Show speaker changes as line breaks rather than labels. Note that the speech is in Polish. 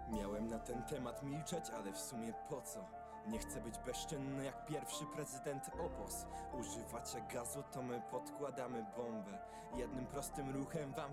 Miałem na ten temat milczeć, ale w sumie po co? Nie chcę być bezczynny jak pierwszy prezydent Opos. Używacie gazu, to my podkładamy bombę. Jednym prostym ruchem wam